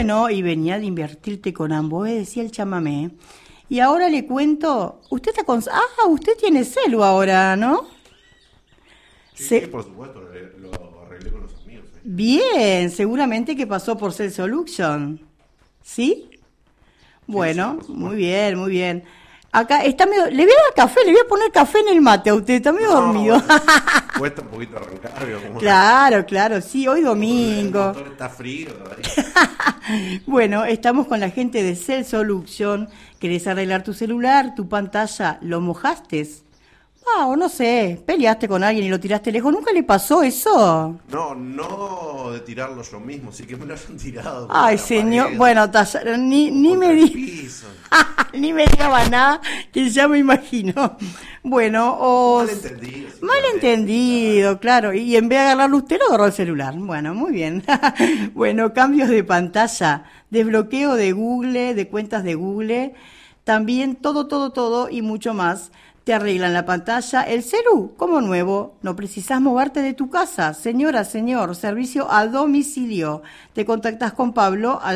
Bueno, y venía de invertirte con ambos, decía el chamamé. Y ahora le cuento, usted está con... Ah, usted tiene celu ahora, ¿no? Sí, por supuesto, lo arreglé con los amigos. Bien, seguramente que pasó por Cell Solution, ¿sí? Bueno, Sí, muy bien, muy bien. Acá está medio... Le voy a dar café, le voy a poner café en el mate a usted, está medio dormido. Cuesta un poquito arrancar. Claro, sí, hoy domingo. El motor está frío todavía. Bueno, estamos con la gente de Cell Solution. ¿Querés arreglar tu celular, tu pantalla? ¿Lo mojaste? O no sé, peleaste con alguien y lo tiraste lejos. ¿Nunca le pasó eso? No de tirarlo yo mismo, sí que me lo hayan tirado. Ay, señor, pared, bueno, ni me ni me diga nada, que ya me imagino. Bueno, malentendido, claro. Y en vez de agarrarlo usted, lo agarró el celular. Bueno, muy bien. Bueno, cambios de pantalla, desbloqueo de Google, de cuentas de Google, también todo y mucho más. Te arreglan la pantalla, el celu como nuevo, no precisás moverte de tu casa. Señora, señor, servicio a domicilio. Te contactás con Pablo al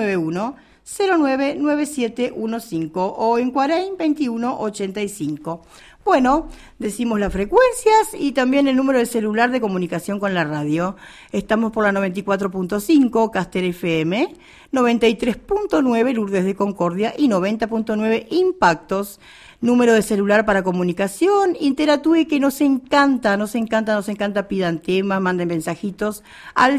091-099715 o en Cuaraín 2185. Bueno, decimos las frecuencias y también el número de celular de comunicación con la radio. Estamos por la 94.5 Caster FM, 93.9 Lourdes de Concordia y 90.9 Impactos. Número de celular para comunicación, interactúe que nos encanta, pidan temas, manden mensajitos al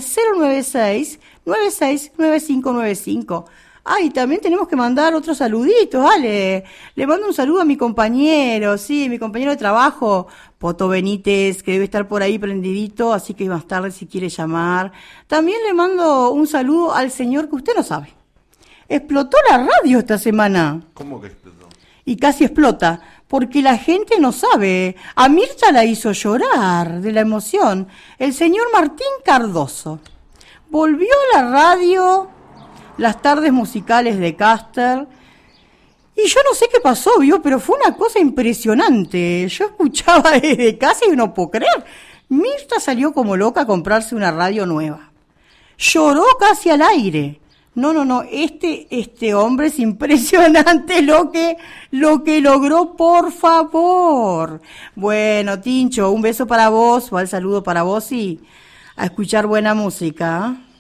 096-969595. Y también tenemos que mandar otros saluditos, Ale. Le mando un saludo a mi compañero, mi compañero de trabajo, Poto Benítez, que debe estar por ahí prendidito, así que más tarde si quiere llamar. También le mando un saludo al señor que usted no sabe. Explotó la radio esta semana. ¿Cómo que explotó? Y casi explota, porque la gente no sabe. A Mirta la hizo llorar de la emoción. El señor Martín Cardoso volvió a la radio, las tardes musicales de Caster, y yo no sé qué pasó, pero fue una cosa impresionante. Yo escuchaba desde casa y no puedo creer. Mirta salió como loca a comprarse una radio nueva. Lloró casi al aire. No, este hombre es impresionante lo que logró, por favor. Bueno, Tincho, un beso para vos, o el saludo para vos y a escuchar buena música.